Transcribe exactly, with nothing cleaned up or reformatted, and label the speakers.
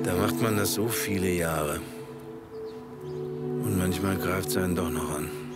Speaker 1: Da macht man das so viele Jahre. Und manchmal greift es einen doch noch an.